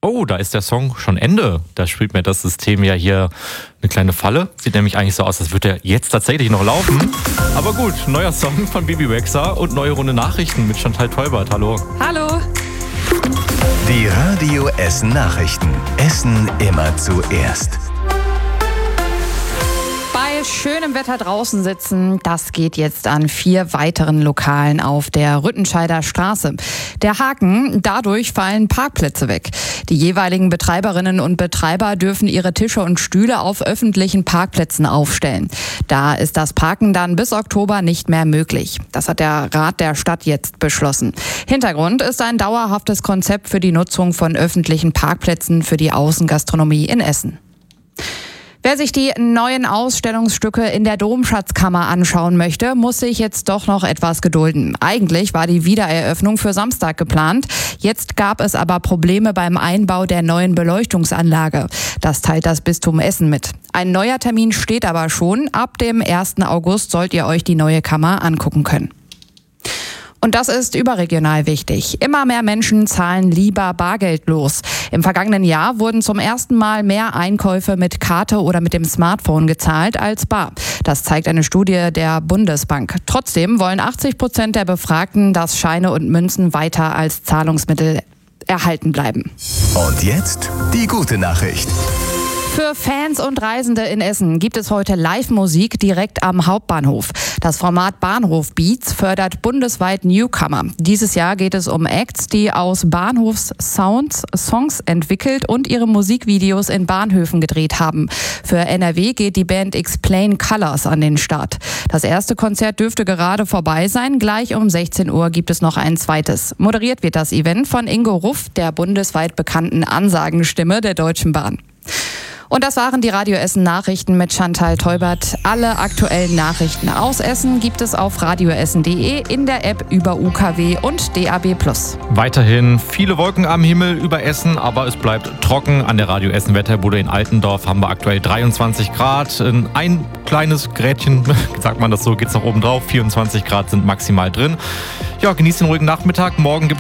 Oh, da ist der Song schon Ende. Da spielt mir das System ja hier eine kleine Falle. Sieht nämlich eigentlich so aus, als würde er jetzt tatsächlich noch laufen. Aber gut, neuer Song von Bibi Rexha und neue Runde Nachrichten mit Chantal Teubert. Hallo. Hallo. Die Radio Essen Nachrichten. Essen immer zuerst. Bei schönem Wetter draußen sitzen, das geht jetzt an 4 weiteren Lokalen auf der Rüttenscheider Straße. Der Haken, dadurch fallen Parkplätze weg. Die jeweiligen Betreiberinnen und Betreiber dürfen ihre Tische und Stühle auf öffentlichen Parkplätzen aufstellen. Da ist das Parken dann bis Oktober nicht mehr möglich. Das hat der Rat der Stadt jetzt beschlossen. Hintergrund ist ein dauerhaftes Konzept für die Nutzung von öffentlichen Parkplätzen für die Außengastronomie in Essen. Wer sich die neuen Ausstellungsstücke in der Domschatzkammer anschauen möchte, muss sich jetzt doch noch etwas gedulden. Eigentlich war die Wiedereröffnung für Samstag geplant. Jetzt gab es aber Probleme beim Einbau der neuen Beleuchtungsanlage. Das teilt das Bistum Essen mit. Ein neuer Termin steht aber schon. Ab dem 1. August sollt ihr euch die neue Kammer angucken können. Und das ist überregional wichtig. Immer mehr Menschen zahlen lieber bargeldlos. Im vergangenen Jahr wurden zum ersten Mal mehr Einkäufe mit Karte oder mit dem Smartphone gezahlt als bar. Das zeigt eine Studie der Bundesbank. Trotzdem wollen 80% der Befragten, dass Scheine und Münzen weiter als Zahlungsmittel erhalten bleiben. Und jetzt die gute Nachricht. Für Fans und Reisende in Essen gibt es heute Live-Musik direkt am Hauptbahnhof. Das Format Bahnhof Beats fördert bundesweit Newcomer. Dieses Jahr geht es um Acts, die aus Bahnhofs-Sounds Songs entwickelt und ihre Musikvideos in Bahnhöfen gedreht haben. Für NRW geht die Band Explain Colors an den Start. Das erste Konzert dürfte gerade vorbei sein. Gleich um 16 Uhr gibt es noch ein zweites. Moderiert wird das Event von Ingo Ruff, der bundesweit bekannten Ansagenstimme der Deutschen Bahn. Und das waren die Radio Essen Nachrichten mit Chantal Teubert. Alle aktuellen Nachrichten aus Essen gibt es auf radioessen.de, in der App über UKW und DAB+. Weiterhin viele Wolken am Himmel über Essen, aber es bleibt trocken. An der Radio Essen Wetterbude in Altendorf haben wir aktuell 23 Grad. Ein kleines Grätchen, sagt man das so, geht's noch oben drauf. 24 Grad sind maximal drin. Ja, genießt den ruhigen Nachmittag. Morgen gibt